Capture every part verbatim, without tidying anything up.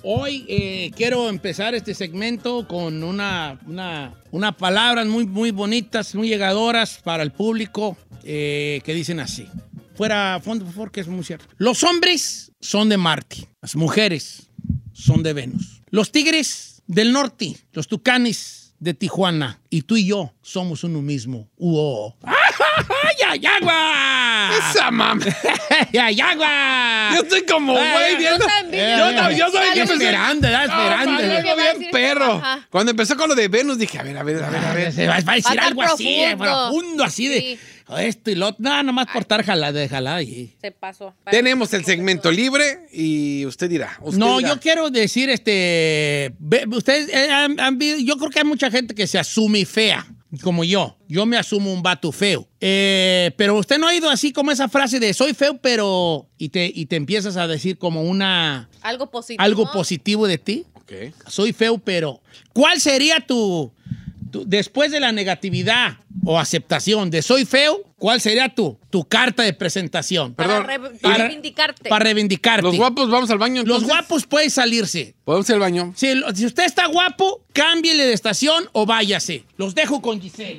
Hoy eh, quiero empezar este segmento con una, una, una palabras muy, muy bonitas, muy llegadoras para el público, eh, que dicen así. Fuera fondo, por favor, que es muy cierto. Los hombres son de Marte, las mujeres son de Venus. Los tigres del norte, los tucanes de Tijuana, y tú y yo somos uno mismo. ¡Uo! ¡Yayagua! ¡Esa mamá! ¡Yayagua! Yo estoy como güey viendo. Yo también. Yo, también, yo soy Estás esperando, estás esperando. Yo ¿Qué va a bien decir? perro. Ajá. Cuando empezó con lo de Venus dije, a ver, a ver, a ver, a ver. Se va, va a decir Va a algo estar así, eh, profundo. profundo, así de Sí. esto y lo otro. No, nomás por estar jalada, de jalada. Y... Se pasó. Tenemos el segmento libre y usted dirá. Usted No, dirá. yo quiero decir, este, ve- ustedes, eh, han- han vi- yo creo que hay mucha gente que se asume fea, como yo. Yo me asumo un vato feo. Eh, pero usted no ha oído así como esa frase de soy feo, pero... Y te, y te empiezas a decir como una... Algo positivo. algo positivo de ti. Ok. Soy feo, pero... ¿Cuál sería tu, tu- después de la negatividad o aceptación de soy feo, cuál sería tu, tu carta de presentación? Para, Perdón. re- Para- para reivindicarte. Para reivindicarte. Los guapos vamos al baño. Los entonces? guapos pueden salirse. ¿Podemos ir al baño? Si, lo- si usted está guapo, cámbiele de estación o váyase. Los dejo con Giselle.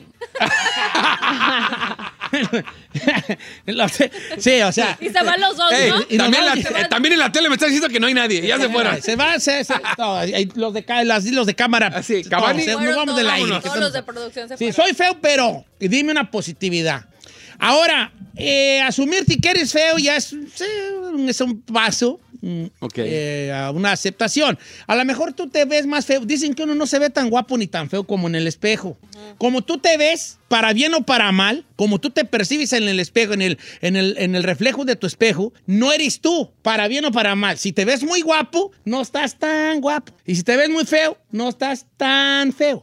Los- sí, o sea... Y se van los dos, Ey, ¿no? y nos también, vamos- la- eh, también en la tele me está diciendo que no hay nadie. Ya se fueron. Se va, se, se- no, hay los, de, ca- las- los de cámara. Así, todos, Cavani. se- nos Fueron vamos del todos, aire. Todos que los de estamos- producción se Sí, fueron. soy feo, pero y dime una positividad. Ahora, eh, asumirte que eres feo ya es, sí, es un paso mm, Ok. eh, a una aceptación. A lo mejor tú te ves más feo. Dicen que uno no se ve tan guapo ni tan feo como en el espejo. Como tú te ves, para bien o para mal, como tú te percibes en el espejo, en el, en el, en el reflejo de tu espejo, no eres tú, para bien o para mal. Si te ves muy guapo, no estás tan guapo. Y si te ves muy feo, no estás tan feo.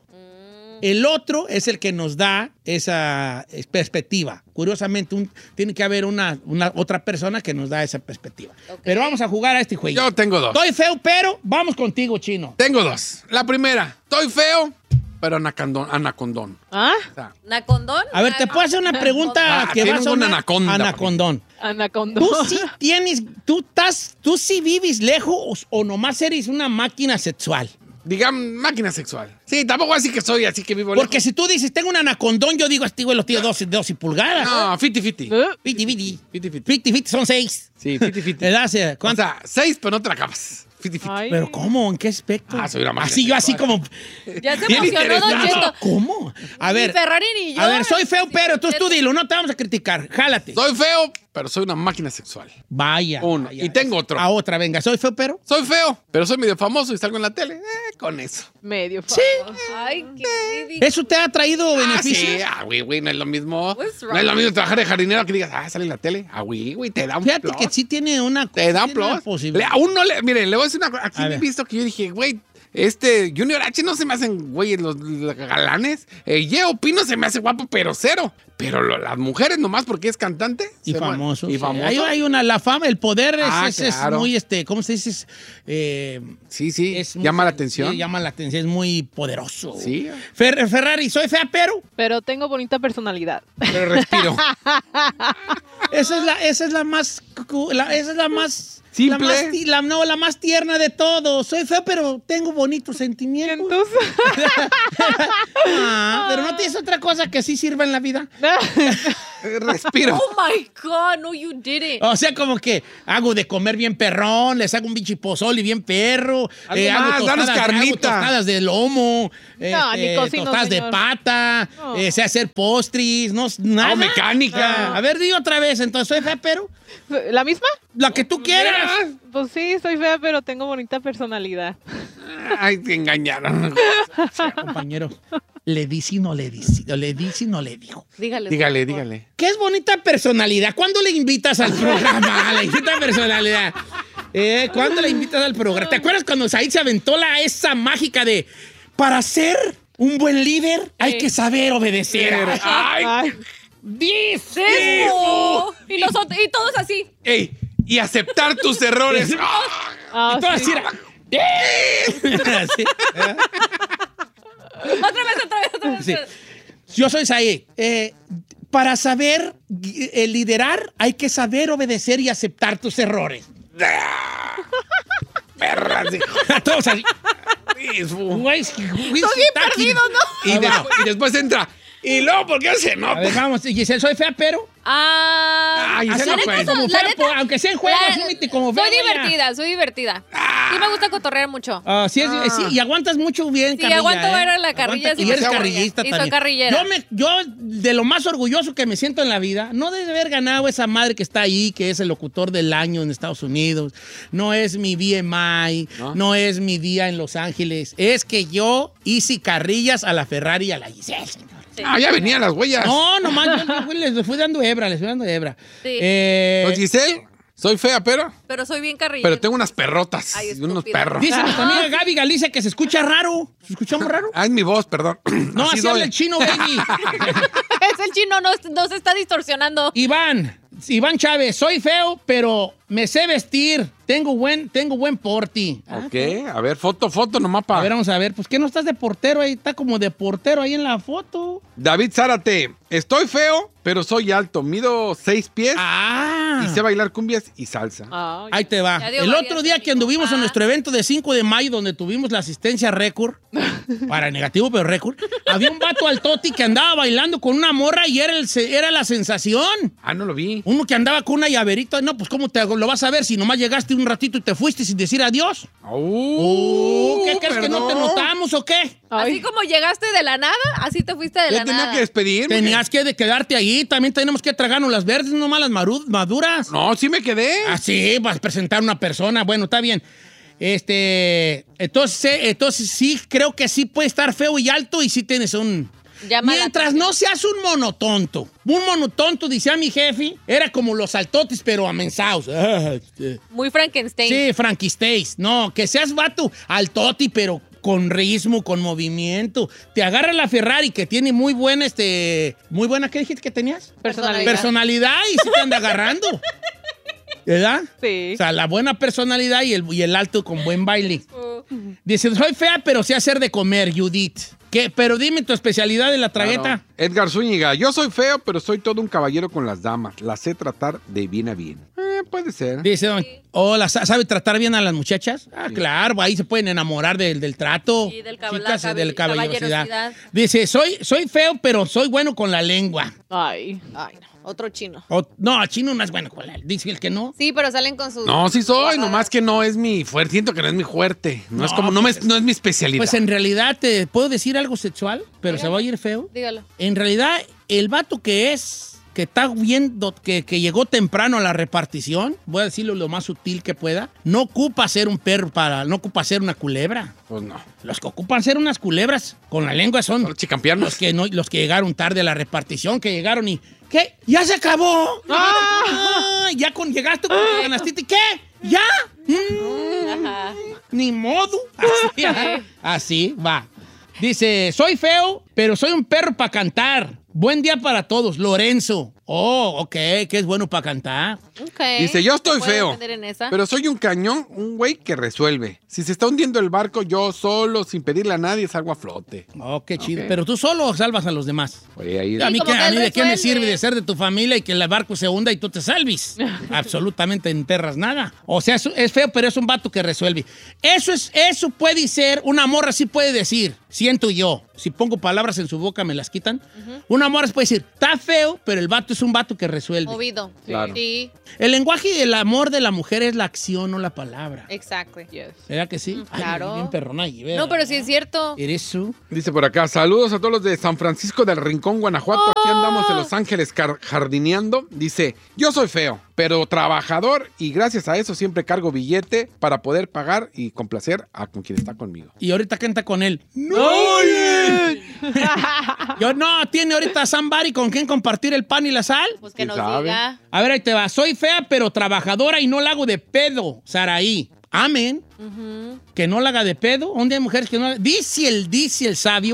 El otro es el que nos da esa eh, perspectiva. Curiosamente, un- tiene que haber una, una otra persona que nos da esa perspectiva. Ok. Pero vamos a jugar a este juego. Yo tengo dos. Estoy feo, pero vamos contigo, Chino. Tengo dos. La primera, estoy feo, pero anacondón. anacondón. ¿Ah? O sea, ¿Nacondón? A ver, te puedo hacer una pregunta Ah, que va a tengo un sonar anaconda, anacondón. Anaconda. Tú sí tienes, tú estás, tú sí vives lejos o nomás eres una máquina sexual. digamos, máquina sexual. Sí, tampoco así que soy, así que vivo Porque lejos. si tú dices, tengo un anacondón, yo digo, este güey lo tiene doce, doce pulgadas. No, fifty fifty. ¿Eh? Fifty, fifty. Fifty fifty. Fifty, fifty, son seis. Sí, fifty fifty. ¿Verdad? Sí, O ¿cuánto? sea, seis, pero no te la acabas. fifty fifty. Ay. ¿Pero cómo? ¿En qué aspecto? Ah, soy una máquina Así yo, así sexual. como... Ya se Bien emocionó, Don interesante. Cheto. ¿Cómo? A Ni ver, Ferrari ni yo. a ver, soy feo, Sí, pero tú, Don tú Cheto. dilo, no te vamos a criticar. Jálate. Soy feo, pero soy una máquina sexual. Vaya. Uno. vaya. Y tengo otro. A otra, venga. Soy feo, pero... Soy feo, pero soy medio famoso y salgo en la tele. Eh, con eso. Medio Sí. famoso. Ay, qué ridículo. ¿Eso te ha traído Ah, beneficios? sí. Ah, güey, güey, no es lo mismo. What's wrong? No es lo mismo trabajar de jardinero que digas, ah, sale en la tele. Ah, güey, güey, te da un Fíjate plus. que sí tiene una... Te da un tiene una plus. posibilidad. Le- aún no le... Miren, le voy a decir una cosa. Aquí A me he ver. visto que yo dije, güey, este Junior H no se me hacen, güey, los, los galanes. Eh, Yeo Pino se me hace guapo, pero cero. Pero lo- las mujeres nomás porque es cantante. Y se mueren. famoso. Y sí. famoso. Hay, hay una, la fama, el poder es, Ah, es- es claro. muy, este, ¿cómo se dice? Es, eh, Sí, sí. es muy- llama la atención. sí, llama la atención, es muy poderoso. Sí. Fer- Ferrari, soy fea, pero... Pero tengo bonita personalidad. Pero respiro. Esa es la, esa es la más, cu- la- esa es la más... Simple. La más, ti- la- no, la más tierna de todos. Soy feo, pero tengo bonitos sentimientos. Entonces, Ah, pero no tienes otra cosa que sí sirva en la vida. respiro. Oh my God, no, you didn't. O sea, como que hago de comer bien perrón, les hago un bichipozol y bien perro. Algo más, danos hago carnita. tostadas de lomo, No, ni cocino, tostadas de señor. pata, No. eh, sé hacer postris, no, nada. Hago mecánica. Ah, a ver, di otra vez, entonces, soy fea, pero ¿la misma? la que tú quieras. Pues sí, soy fea, pero tengo bonita personalidad. Ay, te engañaron. Compañero, le di si no le di, si- le di si no le dijo. Dígale. Dígale, por favor. dígale. ¿Qué es bonita personalidad? ¿Cuándo le invitas al programa? La bonita personalidad. Eh, ¿Cuándo le invitas al programa? ¿Te acuerdas cuando Said se aventó la esa mágica de para ser un buen líder hay Sí. que saber obedecer? Ay, Ay, ¡Dice! Eso. Y, nosotros, y todos así. ey, y aceptar tus errores. ah, Y todas sí. así era, Sí. Otra vez, otra vez, otra vez. Sí. Yo soy Said. Eh, para saber eh, liderar hay que saber obedecer y aceptar tus errores. Perro. así. Todos así. Sí, fu. Güey, Estoy bien perdido, ¿no? Y, después, y después entra. Y luego, ¿por qué se A nota? ver, vamos, Giselle, soy fea, pero... Ah, Ay, Así esa no me fue. como La fea, neta- po- aunque sea en juego, la- así como fea. soy güey, ya. divertida, soy divertida. Sí me gusta cotorrear mucho. Ah, sí, es- sí, y aguantas mucho bien, Sí, carrilla, aguanto ¿eh? ver a la carrilla, Aguanta- sí, y eres soy carrillista carrilla. Y soy también. carrillera. Yo, me, yo, de lo más orgulloso que me siento en la vida, no de haber ganado esa madre que está ahí, que es el locutor del año en Estados Unidos, no es mi B M I, no, ¿No? es mi día en Los Ángeles, es que yo hice carrillas a la Ferrari y a la Giselle, señor. Sí. Ah, ya venían las huellas. No, nomás yo, yo les fui dando hebra, les fui dando hebra. Sí. Eh, Pues, Giselle, soy fea, pero... Pero soy bien carrillera. Pero tengo unas perrotas Ay, y unos estúpida. perros. dice nuestra amiga Gaby Galicia que se escucha raro. ¿Se escuchamos raro? Ah, es mi voz, perdón. No, así doy. habla el chino, baby. Es el chino, no, no se está distorsionando. Iván, Iván Chávez, soy feo, pero me sé vestir. Tengo buen, tengo buen porte. Ok, a ver, foto, foto nomás A para... ver, vamos a ver. Pues que no estás de portero ahí, está como de portero ahí en la foto. David Zárate, estoy feo, pero soy alto. Mido seis pies Ah. y sé bailar cumbias y salsa. Ay. Ahí te va. Ya dio El varias otro día de que mi anduvimos papá. en nuestro evento de cinco de mayo, donde tuvimos la asistencia récord, para negativo pero récord, había un vato al toti que andaba bailando con una morra y era, el, se- era la sensación. Ah, no lo vi. Uno que andaba con una llaverita, no, pues ¿cómo te lo vas a ver si nomás llegaste un ratito y te fuiste sin decir adiós? Uh, Uh, ¿Qué crees que no te perdón. notamos o qué? Así como llegaste de la nada, así te fuiste de Yo la tenía nada. que despedirme. Tenías que de quedarte ahí, también tenemos que tragarnos las verdes, nomás las maru- maduras. No, sí me quedé. Así, vas a presentar una persona, bueno, está bien. Este, entonces, eh, entonces sí, creo que sí puede estar feo y alto y sí tienes un... Llama la Mientras atención. no seas un monotonto. Un monotonto, decía mi jefe, era como los altotes, pero amensados. Ah, este. Muy Frankenstein. Sí, Frankistays. No, que seas vato altoti, pero con ritmo, con movimiento. Te agarra la Ferrari, que tiene muy buena, este... Muy buena, ¿qué dijiste que tenías? Personalidad. Personalidad y sí te anda agarrando. ¿Verdad? Sí. O sea, la buena personalidad y el, y el alto con buen baile. Uh, Dice, soy fea, pero sé hacer de comer, Judith. ¿Qué? Pero dime tu especialidad de la tragueta. Claro. Edgar Zúñiga, yo soy feo, pero soy todo un caballero con las damas. Las sé tratar de bien a bien. Eh, puede ser. Dice, don, oh, ¿la sa- ¿sabe tratar bien a las muchachas? Ah, claro, ahí se pueden enamorar del, del trato. Sí, del cab- Chicas, la cabe- del caballerosidad. caballerosidad. Dice, soy, soy feo, pero soy bueno con la lengua. Ay. Ay, no. Otro chino. O- no, chino no es bueno con la Dice el que no. Sí, pero salen con sus... No, sí soy, guardadas. nomás que no es mi fuerte. Siento que no es mi fuerte. No, es No, como, no, pues me- no es mi especialidad. Pues en realidad te puedo decir algo sexual, pero se Dígalo. va a ir feo. Dígalo. En realidad, el vato que es, que está viendo, que, que llegó temprano a la repartición, voy a decirlo lo más sutil que pueda, no ocupa ser un perro para, no ocupa ser una culebra. Pues no. Los que ocupan ser unas culebras con la lengua son Los chicampianos. los que, no, los que llegaron tarde a la repartición, que llegaron y, ¿qué? ¿Ya se acabó? Ah, ya con, llegaste con tu canastita y, ¿qué? ¿Ya? Mm, Ajá. ni modo. Así, ajá. Así va. Dice, soy feo, pero soy un perro para cantar. Buen día para todos, Lorenzo. Oh, ok, que es bueno para cantar. Ok. Dice, yo estoy ¿Te puedo feo, defender en esa? pero soy un cañón, un güey que resuelve. Si se está hundiendo el barco, yo solo, sin pedirle a nadie, salgo a flote. Oh, qué chido. Ok. Pero tú solo salvas a los demás. Oye, ahí... A mí, como que- que a él mí de qué me resuelve. sirve de ser de tu familia y que el barco se hunda y tú te salves. Absolutamente enterras nada. O sea, es, es feo, pero es un vato que resuelve. Eso es, eso puede ser, una morra sí puede decir, siento yo. Si pongo palabras en su boca, me las quitan. Una morra puede decir, está feo, pero el vato es un vato que resuelve. Movido. Claro. Sí, El lenguaje del amor de la mujer es la acción, no la palabra. exacto. Yes. ¿Verdad que sí? Ay, claro. bien perrona ahí, ¿verdad? No, pero sí es cierto. Eres su... Dice por acá, saludos a todos los de San Francisco del Rincón, Guanajuato. Aquí andamos en Los Ángeles car- jardineando. Dice, yo soy feo, pero trabajador y gracias a eso siempre cargo billete para poder pagar y complacer a con quien está conmigo. Y ahorita canta con él. ¡No! Yo no, tiene ahorita somebody con quien compartir el pan y la sal. Pues que ¿Quién nos sabe? diga. A ver, ahí te va. Soy fea, pero trabajadora y no la hago de pedo, Saraí. Amén. Que no la haga de pedo. ¿Dónde hay mujeres que no la... Dice el, dice el sabio